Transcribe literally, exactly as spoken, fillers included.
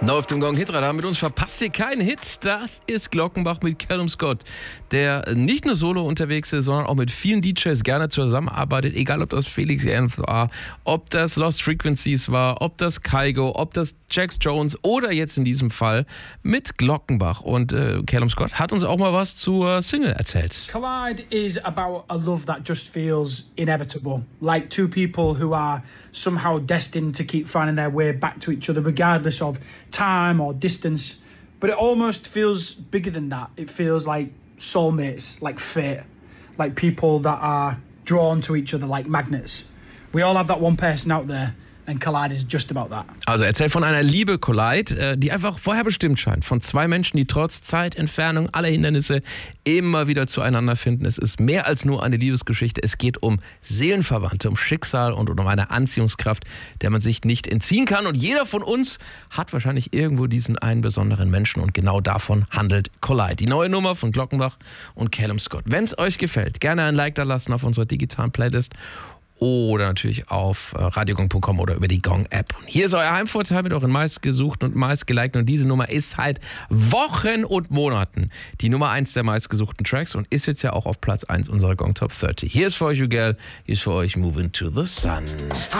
Neu auf dem Gong Hitradar mit uns verpasst ihr keinen Hit. Das ist Glockenbach mit Callum Scott, der nicht nur solo unterwegs ist, sondern auch mit vielen D Js gerne zusammenarbeitet. Egal, ob das Felix Jähn war, ob das Lost Frequencies war, ob das Kygo, ob das Jax Jones oder jetzt in diesem Fall mit Glockenbach. Und äh, Callum Scott hat uns auch mal was zur Single erzählt. Collide is about a love that just feels inevitable. Like two people who are somehow destined to keep finding their way back to each other regardless of time or distance. But it almost feels bigger than that. It feels like soulmates, like fate, like people that are drawn to each other like magnets. We all have that one person out there. And Collide is just about that. Also erzählt von einer Liebe, Collide, die einfach vorher bestimmt scheint. Von zwei Menschen, die trotz Zeit, Entfernung, aller Hindernisse immer wieder zueinander finden. Es ist mehr als nur eine Liebesgeschichte. Es geht um Seelenverwandte, um Schicksal und um eine Anziehungskraft, der man sich nicht entziehen kann. Und jeder von uns hat wahrscheinlich irgendwo diesen einen besonderen Menschen. Und genau davon handelt Collide. Die neue Nummer von Glockenbach und Callum Scott. Wenn es euch gefällt, gerne ein Like da lassen auf unserer digitalen Playlist. Oder natürlich auf radiogong punkt com oder über die Gong-App. Hier ist euer Heimvorteil mit euren meistgesuchten und meistgelikten. Und diese Nummer ist seit Wochen und Monaten die Nummer eins der meistgesuchten Tracks und ist jetzt ja auch auf Platz eins unserer Gong Top dreißig. Hier ist für euch Ugel, hier ist für euch Moving to the Sun.